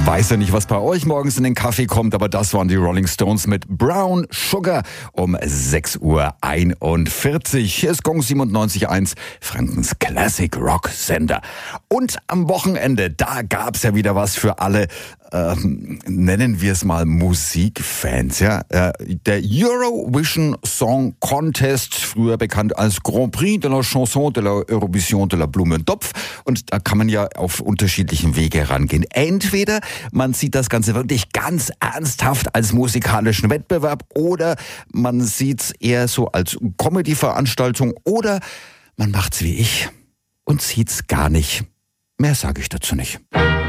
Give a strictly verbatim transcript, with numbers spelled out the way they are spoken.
Weiß ja nicht, was bei euch morgens in den Kaffee kommt, aber das waren die Rolling Stones mit Brown Sugar um sechs Uhr einundvierzig. Hier ist Gong siebenundneunzig Komma eins, Frankens Classic Rock Sender. Und am Wochenende, da gab's ja wieder was für alle, ähm, nennen wir es mal Musikfans. Ja? Äh, der Eurovision Song Contest, früher bekannt als Grand Prix de la Chanson de la Eurovision de la Blumentopf. Und da kann man ja auf unterschiedlichen Wege rangehen. Entweder man sieht das Ganze wirklich ganz ernsthaft als musikalischen Wettbewerb oder man sieht es eher so als Comedy-Veranstaltung oder man macht's wie ich und sieht's gar nicht. Mehr sage ich dazu nicht.